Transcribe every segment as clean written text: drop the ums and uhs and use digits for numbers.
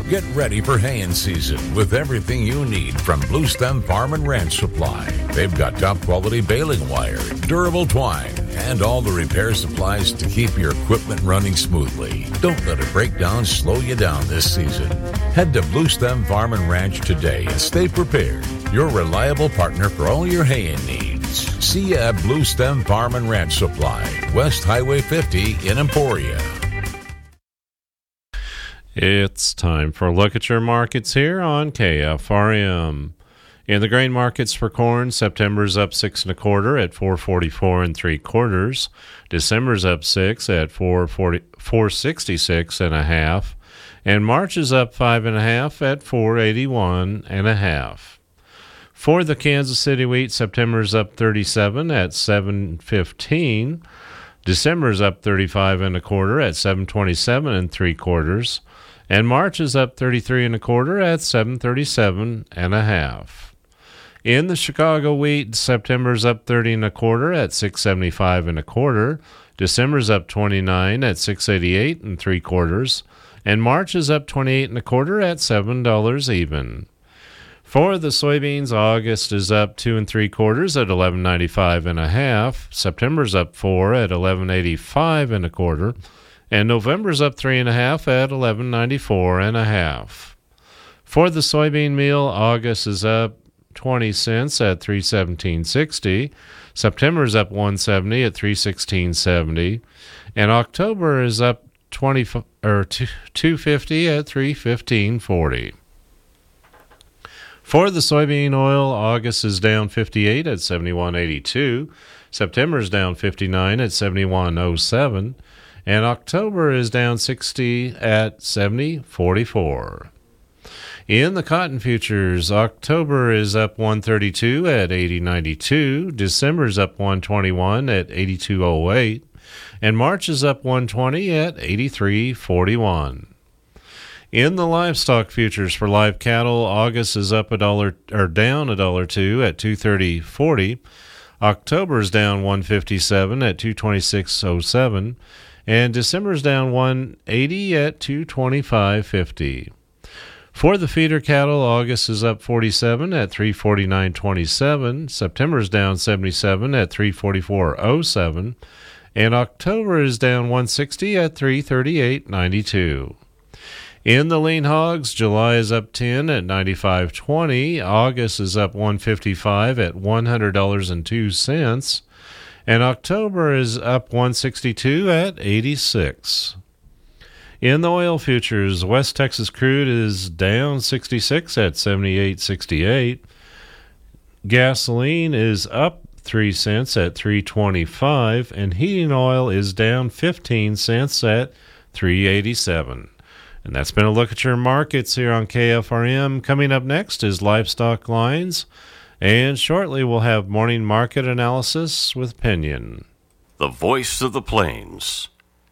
Get ready for haying season with everything you need from Blue Stem Farm and Ranch Supply. They've got top quality baling wire, durable twine, and all the repair supplies to keep your equipment running smoothly. Don't let a breakdown slow you down this season. Head to Blue Stem Farm and Ranch today and stay prepared. Your reliable partner for all your haying needs. See you at Blue Stem Farm and Ranch Supply, West Highway 50 in Emporia. It's time for a look at your markets here on KFRM. In the grain markets for corn, September's up 6 1/4 at 444 3/4. December's up 6 at 466 1/2, and March is up 5 1/2 at 481 1/2. For the Kansas City wheat, September's up 37 at 715. December's up 35 1/4 at 727 3/4. And March is up 33 1/4 at 737 1/2. In the Chicago wheat, September's up 30 1/4 at 675 1/4. December's up 29 at 688 3/4. And March is up 28 1/4 at $7 even. For the soybeans, August is up 2 3/4 at 1195 1/2. September's up 4 at 1185 1/4. And November's up 3 1/2 at 1194 1/2. For the soybean meal, August is up 20 cents at 317.60. September's up 170 at 316.70, and October is up 250 at 315.40. For the soybean oil, August is down 58 at 71.82. September's down 59 at 71.07. And October is down 60 at 70.44. In the cotton futures, October is up 132 at 80.92. December's up 121 at 82.08. And March is up 120 at 83.41. In the livestock futures for live cattle, August is up $1 or down $1.02 at 230.40. October is down 157 at 226.07. And December's down 180 at 225.50. For the feeder cattle, August is up 47 at 349.27. September's down 77 at 344.07. And October is down 160 at 338.92. In the lean hogs, July is up 10 at 95.20. August is up 155 at $100.02. And October is up 162 at 86. In the oil futures, West Texas crude is down 66 at 78.68. Gasoline is up 3 cents at 3.25, and heating oil is down 15 cents at 3.87. And that's been a look at your markets here on KFRM. Coming up next is Livestock Lines. And shortly we'll have morning market analysis with Pinion. The voice of the plains.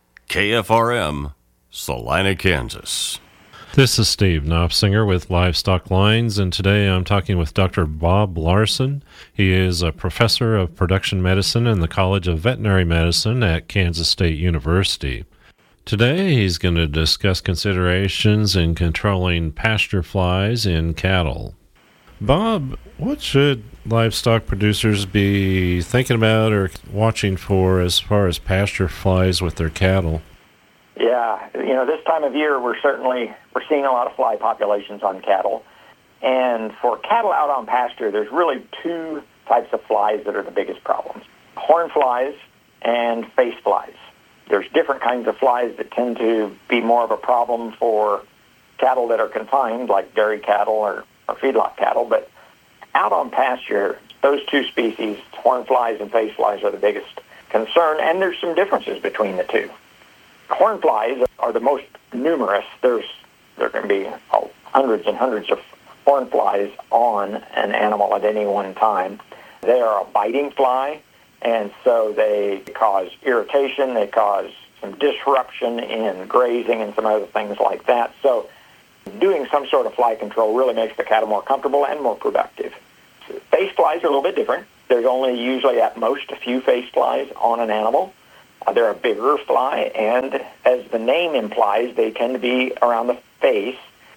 KFRM, Salina, Kansas. This is Steve Knopfsinger with Livestock Lines, and today I'm talking with Dr. Bob Larson. He is a professor of production medicine in the College of Veterinary Medicine at Kansas State University. Today he's going to discuss considerations in controlling pasture flies in cattle. Bob, what should livestock producers be thinking about or watching for as far as pasture flies with their cattle? Yeah, this time of year we're seeing a lot of fly populations on cattle. And for cattle out on pasture, there's really two types of flies that are the biggest problems: horn flies and face flies. There's different kinds of flies that tend to be more of a problem for cattle that are confined, like dairy cattle or feedlot cattle, but out on pasture, those two species, horn flies and face flies, are the biggest concern, and there's some differences between the two. Horn flies are the most numerous. There can be hundreds and hundreds of horn flies on an animal at any one time. They are a biting fly, and so they cause irritation, they cause some disruption in grazing and some other things like that. So doing some sort of fly control really makes the cattle more comfortable and more productive. Face flies are a little bit different. There's only usually at most a few face flies on an animal. They're a bigger fly, and as the name implies, they tend to be around the face,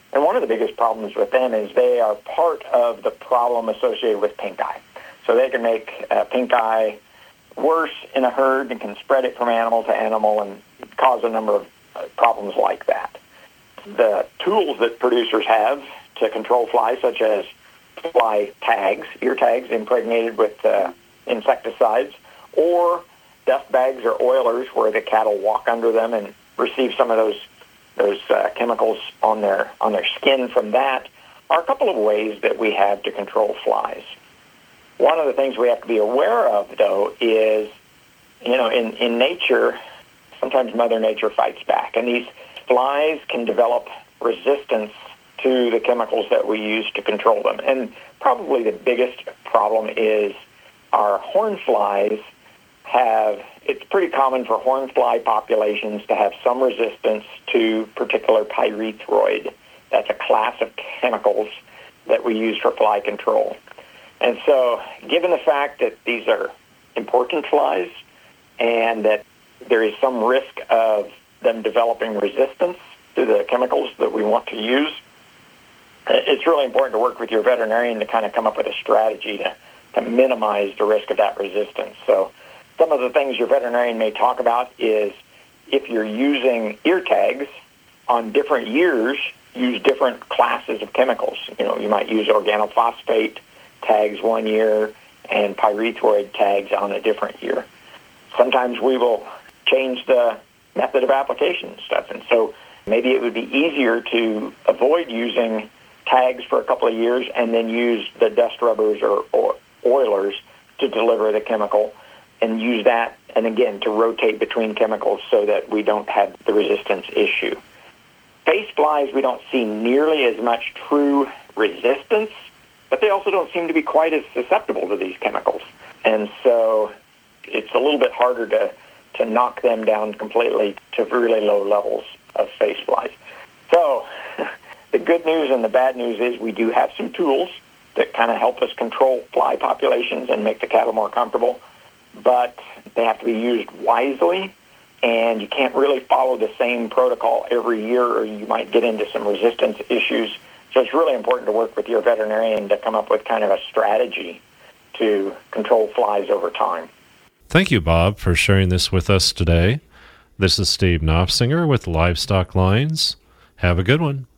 And one of the biggest problems with them is they are part of the problem associated with pink eye. So they can make pink eye worse in a herd and can spread it from animal to animal and cause a number of problems like that. The tools that producers have to control flies, such as fly tags, ear tags impregnated with insecticides, or dust bags or oilers where the cattle walk under them and receive some of those chemicals on their skin from that, are a couple of ways that we have to control flies. One of the things we have to be aware of, though, is, in nature, sometimes Mother Nature fights back, and these flies can develop resistance to the chemicals that we use to control them. And probably the biggest problem is our horn flies it's pretty common for horn fly populations to have some resistance to particular pyrethroid. That's a class of chemicals that we use for fly control. And so, given the fact that these are important flies and that there is some risk of them developing resistance to the chemicals that we want to use, it's really important to work with your veterinarian to kind of come up with a strategy to minimize the risk of that resistance. So some of the things your veterinarian may talk about is if you're using ear tags on different years, use different classes of chemicals. You might use organophosphate tags one year and pyrethroid tags on a different year. Sometimes we will change the method of application and stuff. And so maybe it would be easier to avoid using tags for a couple of years and then use the dust rubbers or oilers to deliver the chemical and use that, and again, to rotate between chemicals so that we don't have the resistance issue. Face flies, we don't see nearly as much true resistance, but they also don't seem to be quite as susceptible to these chemicals. And so it's a little bit harder to knock them down completely to really low levels of face flies. So the good news and the bad news is we do have some tools that kind of help us control fly populations and make the cattle more comfortable, but they have to be used wisely, and you can't really follow the same protocol every year or you might get into some resistance issues. So it's really important to work with your veterinarian to come up with kind of a strategy to control flies over time. Thank you, Bob, for sharing this with us today. This is Steve Knopfsinger with Livestock Lines. Have a good one.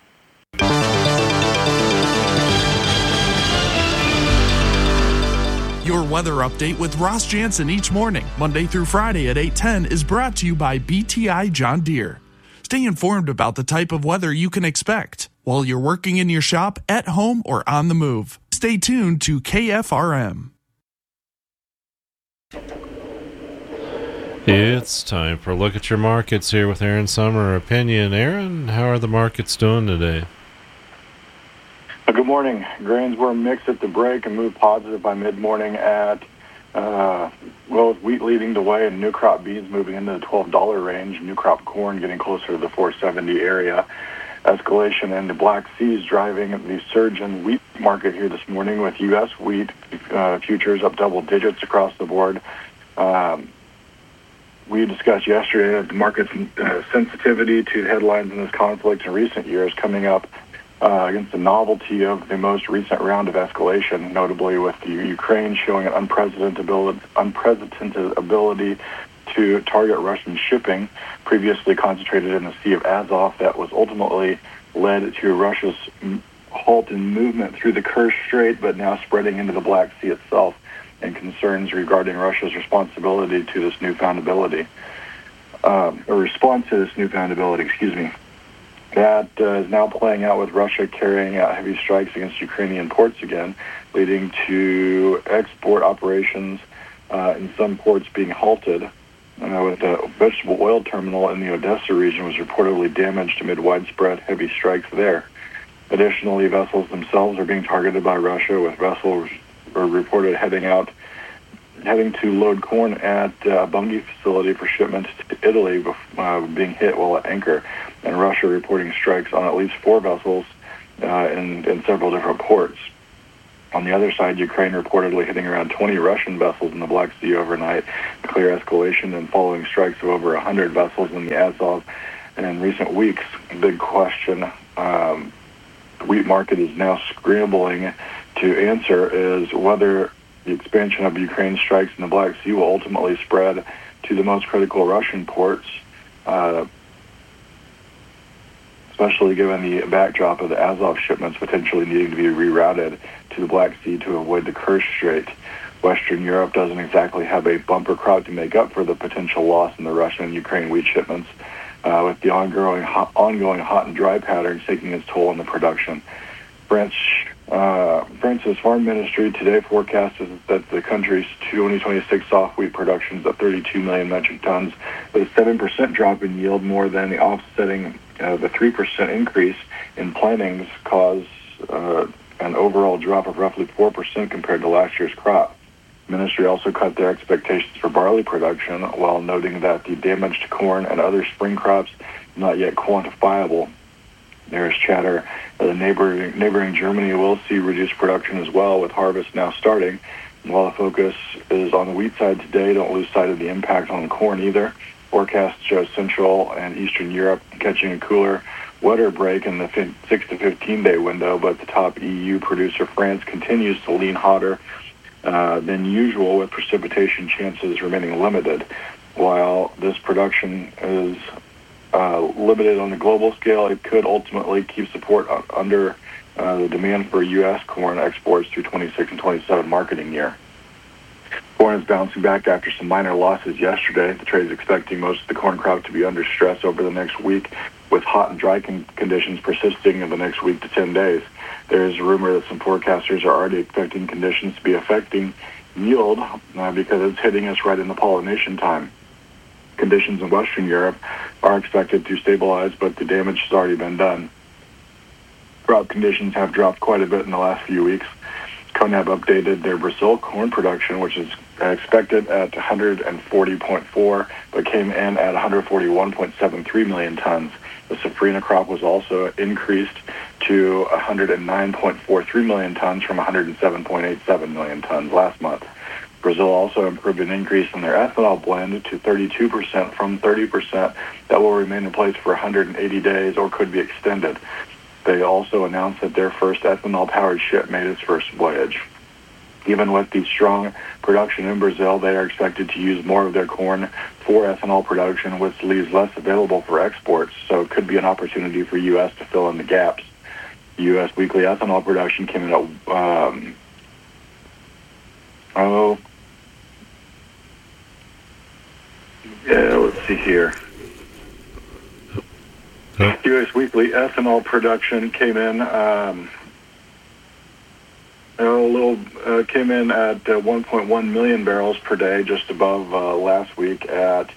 Your weather update with Ross Jansen each morning, Monday through Friday at 8:10, is brought to you by BTI John Deere. Stay informed about the type of weather you can expect while you're working in your shop, at home, or on the move. Stay tuned to KFRM. It's time for a look at your markets here with Aaron Summer Opinion. Aaron, how are the markets doing today? Good morning. Grains were mixed at the break and moved positive by mid-morning at, with wheat leading the way and new crop beans moving into the $12 range, new crop corn getting closer to the $4.70 area. Escalation in the Black Seas driving the surge in wheat market here this morning with U.S. wheat futures up double digits across the board. We discussed yesterday that the market's sensitivity to headlines in this conflict in recent years coming up against the novelty of the most recent round of escalation, notably with the Ukraine showing an unprecedented ability to target Russian shipping, previously concentrated in the Sea of Azov, that was ultimately led to Russia's halt in movement through the Kerch Strait, but now spreading into the Black Sea itself, and concerns regarding Russia's responsibility to this newfound ability, response to this newfound ability, That is now playing out with Russia carrying out heavy strikes against Ukrainian ports again, leading to export operations in some ports being halted. With the vegetable oil terminal in the Odessa region was reportedly damaged amid widespread heavy strikes there. Additionally, vessels themselves are being targeted by Russia, with vessels reported heading to load corn at a Bunge facility for shipment to Italy being hit while at anchor, and Russia reporting strikes on at least 4 vessels in several different ports. On the other side, Ukraine reportedly hitting around 20 Russian vessels in the Black Sea overnight, clear escalation and following strikes of over 100 vessels in the Azov. And in recent weeks, a big question the wheat market is now scrambling to answer is whether the expansion of Ukraine strikes in the Black Sea will ultimately spread to the most critical Russian ports, especially given the backdrop of the Azov shipments potentially needing to be rerouted to the Black Sea to avoid the Kerch Strait. Western Europe doesn't exactly have a bumper crop to make up for the potential loss in the Russian and Ukraine wheat shipments, with the ongoing hot and dry patterns taking its toll on the production. France's farm ministry today forecasts that the country's 2026 soft wheat production is at 32 million metric tons, with a 7% drop in yield, more than the offsetting the 3% increase in plantings caused an overall drop of roughly 4% compared to last year's crop. The ministry also cut their expectations for barley production, while noting that the damage to corn and other spring crops is not yet quantifiable. There is chatter that the neighboring Germany will see reduced production as well, with harvest now starting. And while the focus is on the wheat side today, don't lose sight of the impact on corn either. Forecasts show Central and Eastern Europe catching a cooler, wetter break in the 6 to 15-day window, but the top EU producer, France, continues to lean hotter than usual, with precipitation chances remaining limited. While this production is limited on the global scale, it could ultimately keep support under the demand for U.S. corn exports through 26 and 27 marketing year. Corn is bouncing back after some minor losses yesterday. The trade is expecting most of the corn crop to be under stress over the next week, with hot and dry conditions persisting in the next week to 10 days. There is a rumor that some forecasters are already expecting conditions to be affecting yield because it's hitting us right in the pollination time. Conditions in Western Europe are expected to stabilize, but the damage has already been done. Crop conditions have dropped quite a bit in the last few weeks. CONAB updated their Brazil corn production, which is expected at 140.4, but came in at 141.73 million tons. The safrinha crop was also increased to 109.43 million tons from 107.87 million tons last month. Brazil also improved an increase in their ethanol blend to 32% from 30% that will remain in place for 180 days or could be extended. They also announced that their first ethanol-powered ship made its first voyage. Even with the strong production in Brazil, they are expected to use more of their corn for ethanol production, which leaves less available for exports, so it could be an opportunity for U.S. to fill in the gaps. U.S. weekly ethanol production came in at let's see here. U.S. weekly ethanol production came in came in at 1.1 million barrels per day, just above last week at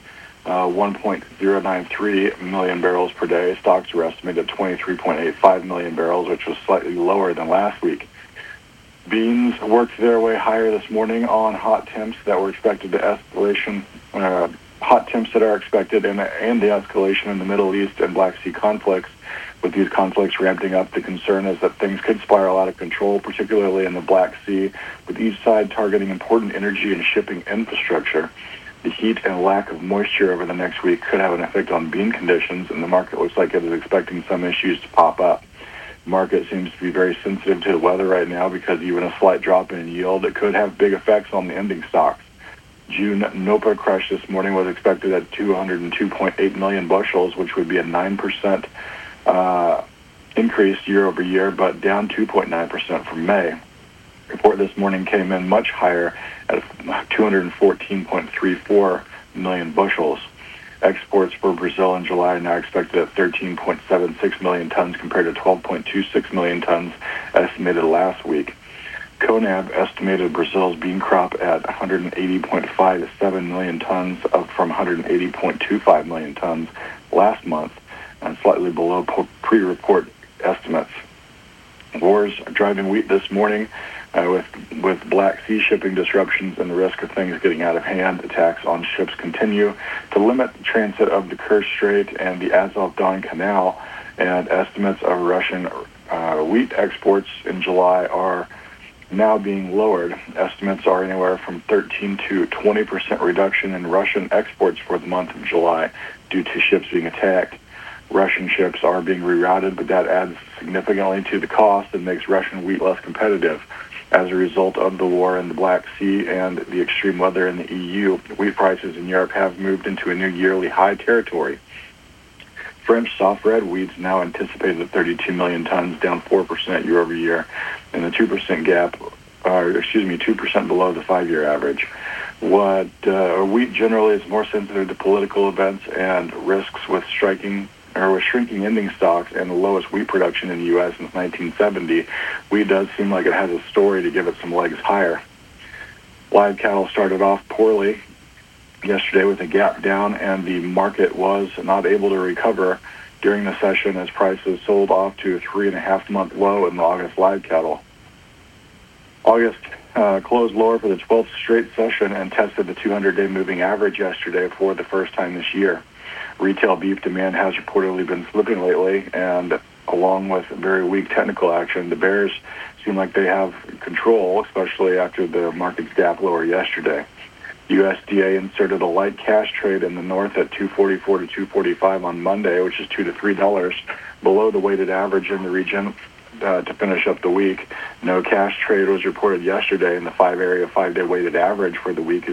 1.093 million barrels per day. Stocks were estimated at 23.85 million barrels, which was slightly lower than last week. Beans worked their way higher this morning on hot temps that were expected to escalation. Hot temps that are expected and the escalation in the Middle East and Black Sea conflicts. With these conflicts ramping up, the concern is that things could spiral out of control, particularly in the Black Sea, with each side targeting important energy and shipping infrastructure. The heat and lack of moisture over the next week could have an effect on bean conditions, and the market looks like it is expecting some issues to pop up. The market seems to be very sensitive to the weather right now because even a slight drop in yield, it could have big effects on the ending stocks. June NOPA crush this morning was expected at 202.8 million bushels, which would be a 9% increase year over year, but down 2.9% from May. Report this morning came in much higher at 214.34 million bushels. Exports for Brazil in July are now expected at 13.76 million tons compared to 12.26 million tons estimated last week. CONAB estimated Brazil's bean crop at 180.57 million tons, up from 180.25 million tons last month, and slightly below pre-report estimates. Wars are driving wheat this morning, with Black Sea shipping disruptions and the risk of things getting out of hand. Attacks on ships continue to limit the transit of the Kerch Strait and the Azov-Don Canal, and estimates of Russian wheat exports in July are now being lowered. Estimates are anywhere from 13 to 20% reduction in Russian exports for the month of July due to ships being attacked. Russian ships are being rerouted, but that adds significantly to the cost and makes Russian wheat less competitive. As a result of the war in the Black Sea and the extreme weather in the EU, wheat prices in Europe have moved into a new yearly high territory. French soft red wheat's now anticipated at 32 million tons, down 4% year over year, and the 2% gap, 2% below the 5-year average. Wheat generally is more sensitive to political events and risks with shrinking ending stocks and the lowest wheat production in the U.S. since 1970. Wheat does seem like it has a story to give it some legs higher. Live cattle started off poorly yesterday with a gap down, and the market was not able to recover during the session as prices sold off to a 3.5-month low in the August live cattle. August closed lower for the 12th straight session and tested the 200-day moving average yesterday for the first time this year. Retail beef demand has reportedly been slipping lately, and along with very weak technical action, the bears seem like they have control, especially after the market's gap lower yesterday. USDA inserted a light cash trade in the north at $2.44 to $2.45 on Monday, which is $2 to $3 below the weighted average in the region to finish up the week. No cash trade was reported yesterday, and the 5-day weighted average for the week is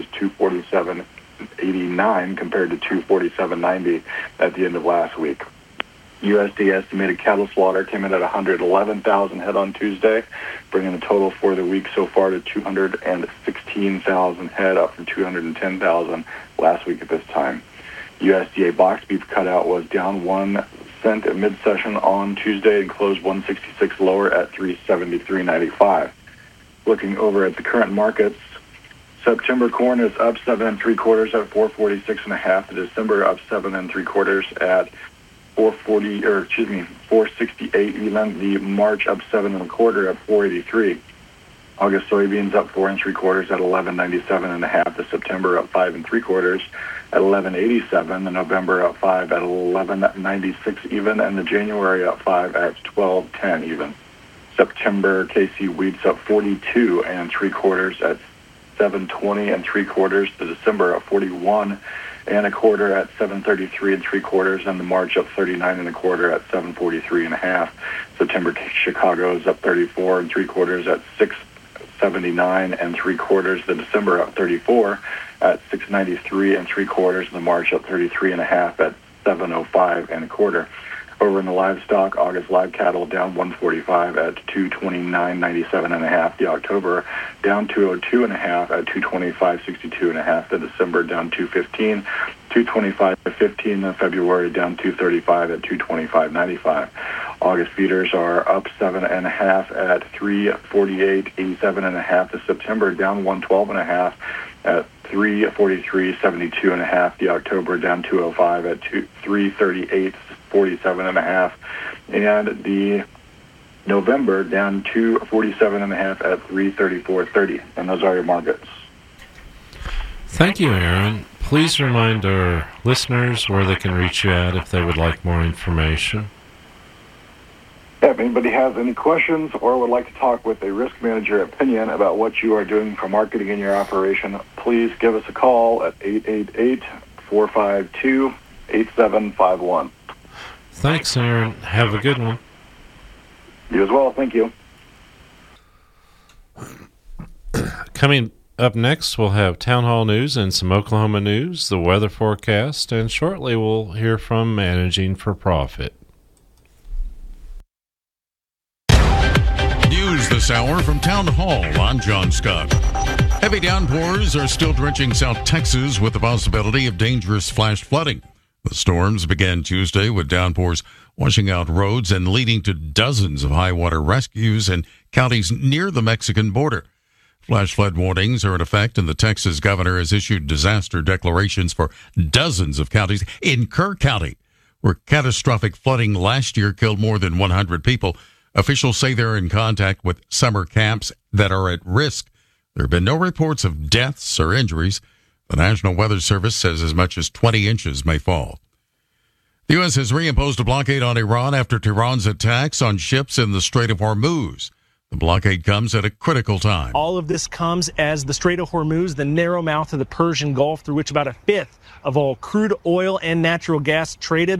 $247.89 compared to $247.90 at the end of last week. USDA estimated cattle slaughter came in at 111,000 head on Tuesday, bringing the total for the week so far to 216,000 head, up from 210,000 last week at this time. USDA box beef cutout was down 1 cent at mid-session on Tuesday and closed 166 lower at $373.95. Looking over at the current markets, September corn is up 7 3/4 at $446.5. The December up 7 3/4 at $468 even. The March up 7 1/4 at $483. August soybeans up 4 3/4 at $11.97.5. The September up 5 3/4 at $11.87. The November up 5 at $11.96 even, and the January up 5 at $12.10 even. September KC wheat's up 42 3/4 at $7.20 3/4. The December up 41 1/4 at $7.33 3/4, and the March up 39 1/4 at $7.43.5. September Chicago is up 34 3/4 at $6.79 3/4. The December up 34 at $6.93 3/4, and the March up 33.5 at $7.05 1/4. Over in the livestock, August live cattle down 145 at $229.97.5. The October down 202.5 at $225.62.5. The December down 215, $225.15. The February down 235 at $225.95. August feeders are up 7.5 at $348.87.5. The September down 112.5 at $343.72.5. The October down 205 at $338.47.5, and the November down 247.5 at $334.30. And those are your markets. Thank you, Aaron. Please remind our listeners where they can reach you at if they would like more information. If anybody has any questions or would like to talk with a risk manager opinion about what you are doing for marketing in your operation, please give us a call at 888-452-8751. Thanks, Aaron. Have a good one. You as well. Thank you. Coming up next, we'll have Town Hall News and some Oklahoma news, the weather forecast, and shortly we'll hear from Managing for Profit. News this hour from Town Hall. I'm John Scott. Heavy downpours are still drenching South Texas with the possibility of dangerous flash flooding. The storms began Tuesday with downpours washing out roads and leading to dozens of high water rescues in counties near the Mexican border. Flash flood warnings are in effect, and the Texas governor has issued disaster declarations for dozens of counties. In Kerr County, where catastrophic flooding last year killed more than 100 people, officials say they're in contact with summer camps that are at risk. There have been no reports of deaths or injuries. The National Weather Service says as much as 20 inches may fall. The U.S. has reimposed a blockade on Iran after Tehran's attacks on ships in the Strait of Hormuz. The blockade comes at a critical time. All of this comes as the Strait of Hormuz, the narrow mouth of the Persian Gulf through which about a fifth of all crude oil and natural gas traded,